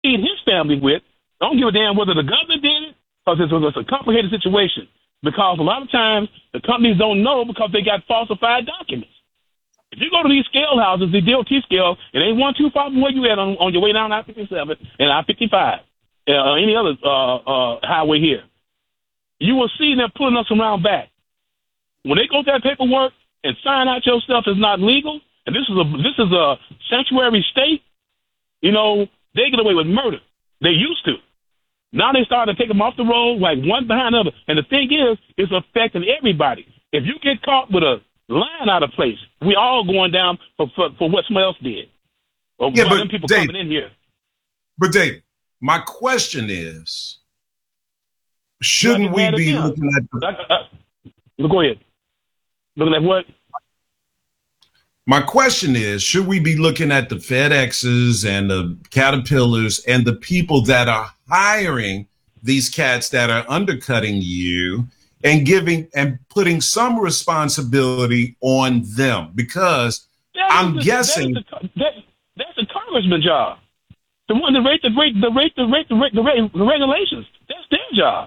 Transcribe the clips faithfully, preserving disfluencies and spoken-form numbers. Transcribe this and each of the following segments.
feed his family with. Don't give a damn whether the government did it, because it's, it's a complicated situation. Because a lot of times the companies don't know because they got falsified documents. If you go to these scale houses, the D O T scale, it ain't one too far from where you at on, on your way down I fifty-seven and I fifty-five, uh, or any other uh, uh, highway here. You will see them pulling us around back. When they go through that paperwork and sign out your stuff is not legal, and this is a this is a sanctuary state, you know, they get away with murder. They used to. Now they started to take them off the road like one behind the other. And the thing is, it's affecting everybody. If you get caught with a line out of place, we all going down for for, for what somebody else did. Or yeah, but them people Dave, coming in here. But Dave, my question is, shouldn't we be looking at the, uh, uh, go ahead. Looking at what? My question is, should we be looking at the FedExes and the Caterpillars and the people that are hiring these cats that are undercutting you and giving and putting some responsibility on them? Because that I'm the, guessing that the, that, that's a congressman's job. The one that rate the rate the rate the rate the rate the, rate, the regulations. That's their job.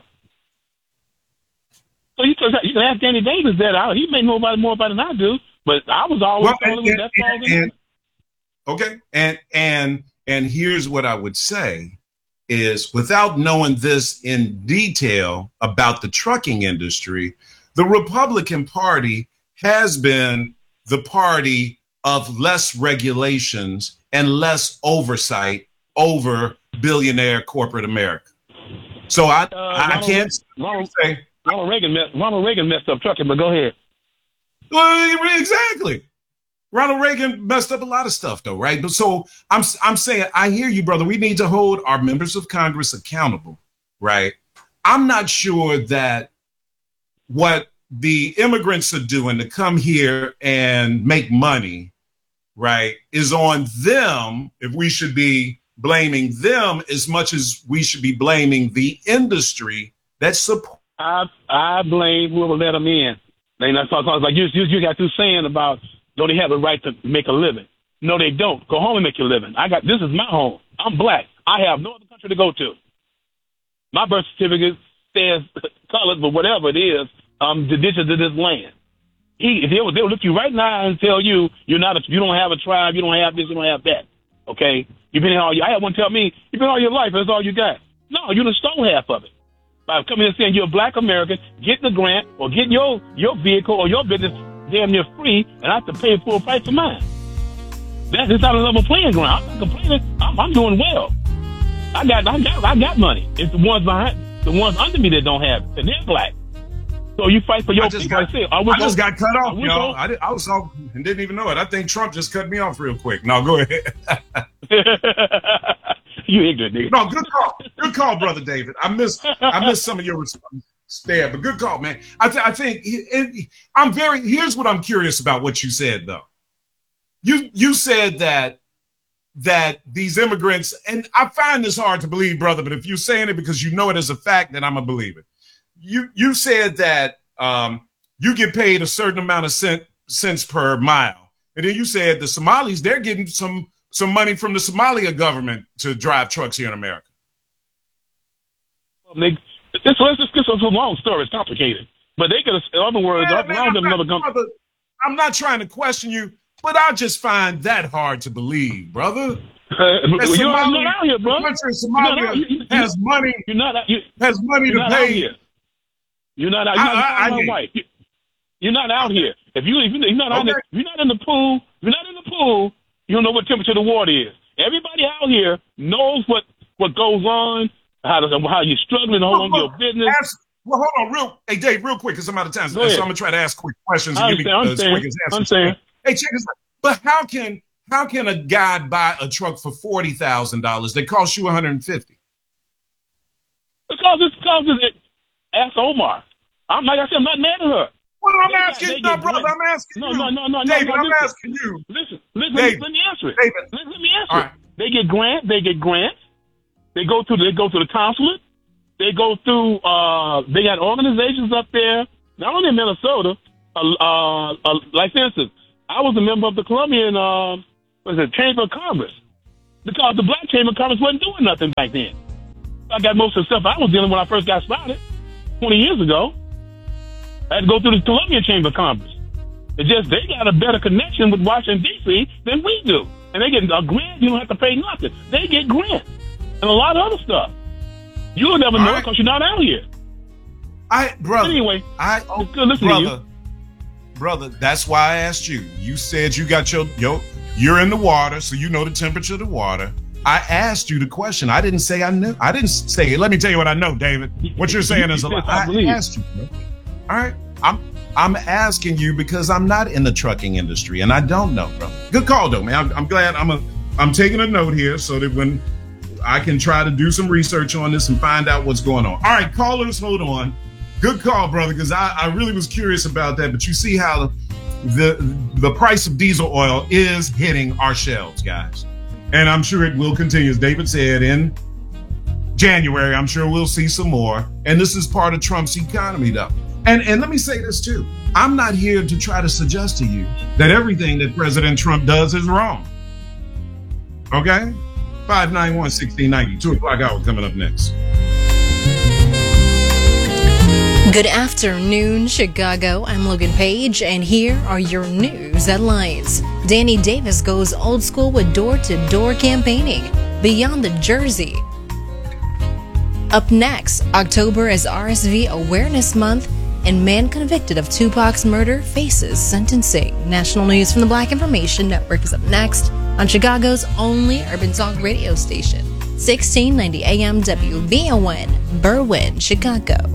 So you, you can ask Danny Davis that. He may know about it more about it than I do. But I was always well, telling him that's all. And, and, okay, and and and here's what I would say is, without knowing this in detail about the trucking industry, the Republican Party has been the party of less regulations and less oversight over billionaire corporate America. So I uh, I Ronald, can't Ronald, say Ronald Reagan Ronald Reagan messed up trucking, but go ahead. Well, exactly. Ronald Reagan messed up a lot of stuff, though, right? But so I'm I'm saying, I hear you, brother. We need to hold our members of Congress accountable, right? I'm not sure that what the immigrants are doing to come here and make money, right, is on them. If we should be blaming them as much as we should be blaming the industry that supports. I I blame whoever let them in. And that's all, like you, you, you got through saying about, don't they have the right to make a living? No, they don't. Go home and make your living. I got, this is my home. I'm black. I have no other country to go to. My birth certificate says colored, but whatever it is, um, the ditches to this land. He, if they will, they'll look you right now and tell you you're not, a, you don't have a tribe, you don't have this, you don't have that. Okay, you've been here all your. I had one tell me you've been all your life. That's all you got. No, you done stole half of it. By coming and saying you're a black American, getting the grant or getting your, your vehicle or your business damn near free, and I have to pay full price for mine. That's it's not a level playing ground. I'm not complaining. I'm, I'm doing well. I got, I got, I got money. It's the ones behind, the ones under me that don't have it, and they're black. So you fight for your I just people. Got, I, say, I, I just got cut off, I y'all. I, did, I was off and didn't even know it. I think Trump just cut me off real quick. No, go ahead. You ignorant, nigga. No, good call. Good call, brother David. I missed I missed some of your response there, but good call, man. I, th- I think it, it, I'm very. Here's what I'm curious about what you said, though. You you said that that these immigrants, and I find this hard to believe, brother, but if you're saying it because you know it as a fact, then I'm gonna believe it. You you said that um, you get paid a certain amount of cent, cents per mile, and then you said the Somalis, they're getting some. some money from the Somalia government to drive trucks here in America. Well, they, this, let's just get a long story. It's complicated. But they could, in other words, yeah, a lot of them never come. I'm not trying to question you, but I just find that hard to believe, brother. Uh, you're Somalia, not out here, bro. Somalia you, you, has money. You're not. You, has money to pay. Here. You're not out. You're not I, I, I, white. You, you're not out okay. here. If you if you're not okay. out, if you're not in the pool. You're not in the pool. You don't know what temperature the water is. Everybody out here knows what, what goes on, how to, how you're struggling to hold on to your business. Ask, well, hold on, real, hey Dave, real quick, because I'm out of time, so I'm gonna try to ask quick questions and give me I'm as saying, quick as answers. I'm saying. Hey, check this out. But how can how can a guy buy a truck for forty thousand dollars that costs you one hundred and fifty? Because it's because it. Ask Omar. I'm like I said, I'm not mad at her. Well, I'm they asking, got, no, brother, I'm asking no, you. No, no, no, David, no, I'm listen, asking you. Listen, listen, David, let me answer it. David. Let, let me answer All it. right. They get grants. They get grants. They go to they go to the consulate. They go through. Uh, they got organizations up there. Not only in Minnesota. Uh, uh, uh, like for instance, I was a member of the Colombian. Uh, was it Chamber of Congress? because the Black Chamber of Commerce wasn't doing nothing back then. I got most of the stuff I was dealing with when I first got started twenty years ago. I had to go through the Columbia Chamber of Commerce. It's just they got a better connection with Washington, D C than we do. And they get a grant, you don't have to pay nothing. They get grants and a lot of other stuff. You'll never know because right. you're not out here. I, brother. Anyway, I, oh, it's good listening brother, to you. Brother, that's why I asked you. You said you got your, your, you're in the water, so you know the temperature of the water. I asked you the question. I didn't say I knew. I didn't say, let me tell you what I know, David. What you're saying is a lie. I, I asked you. Bro. All right. I'm I'm asking you because I'm not in the trucking industry and I don't know, bro. Good call, though, man. I'm, I'm glad I'm a, I'm taking a note here so that when I can try to do some research on this and find out what's going on. All right, callers, hold on. Good call, brother, because I, I really was curious about that. But you see how the the price of diesel oil is hitting our shelves, guys. And I'm sure it will continue, as David said, in January. I'm sure we'll see some more. And this is part of Trump's economy, though. And and let me say this, too. I'm not here to try to suggest to you that everything that President Trump does is wrong. Okay? five nine one, one six nine zero. two o'clock hour coming up next. Good afternoon, Chicago. I'm Logan Page, and here are your news headlines. Danny Davis goes old school with door-to-door campaigning beyond the jersey. Up next, October is R S V Awareness Month, and man convicted of Tupac's murder faces sentencing. National news from the Black Information Network is up next on Chicago's only urban talk radio station, sixteen ninety A M W V O N, Berwyn, Chicago.